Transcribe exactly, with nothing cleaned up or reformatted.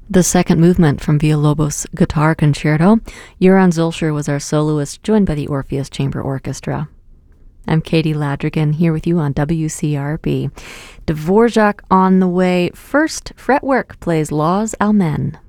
The second movement from Villalobos' Guitar Concerto. Joran Zulcher was our soloist, joined by the Orpheus Chamber Orchestra. I'm Katie Ladrigan, here with you on W C R B. Dvorak on the way. First, Fretwork plays Laws Almen.